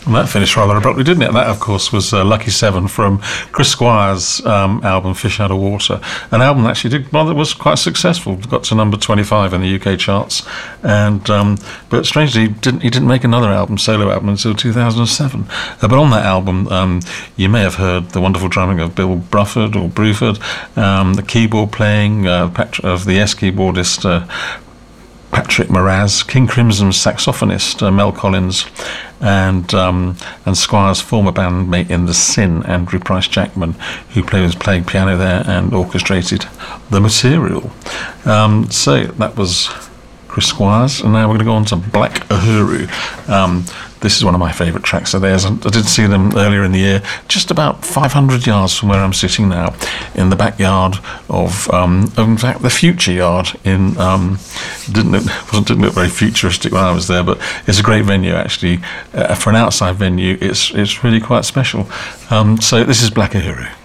And that finished rather abruptly, didn't it? And that, of course, was Lucky 7 from Chris Squire's album Fish Out of Water. An album that actually was quite successful. Got to number 25 in the UK charts. And but strangely, he didn't make another solo album, until 2007. But on that album, you may have heard the wonderful drumming of Bill Bruford, the keyboard playing of the keyboardist Patrick Moraz, King Crimson's saxophonist Mel Collins, and Squire's former bandmate in The Sin, Andrew Price Jackman, who was playing piano there and orchestrated The Material. So that was Chris Squires, and now we're going to go on to Black Uhuru. This is one of my favourite tracks of theirs. I did see them earlier in the year, just about 500 yards from where I'm sitting now, in the backyard of in fact, the Future Yard. Didn't look very futuristic when I was there, but it's a great venue actually. For an outside venue, it's really quite special. So this is Black Uhuru.